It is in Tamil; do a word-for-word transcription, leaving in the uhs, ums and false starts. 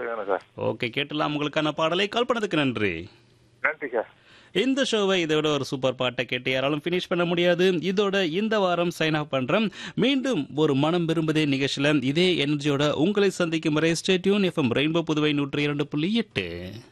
பாட்டு வேணும் சார். ஓகே, கேட்டலாம். உங்களுக்கான பாடலை கால் பண்ணதுக்கு நன்றி. நன்றி சார். இந்த ஷோவை இதோட ஒரு சூப்பர் பாட்டை கேட்டு யாராலும் ஃபினிஷ் பண்ண முடியாது. இதோட இந்த வாரம் சைன் ஆஃப் பண்றேன். மீண்டும் ஒரு மனம் விரும்புதே நிகழ்ச்சியில இதே எனர்ஜியோட உங்களை சந்திக்கும் வரை stay tune. FM rainbow Puduvai நூற்றி இரண்டு புள்ளி எட்டு.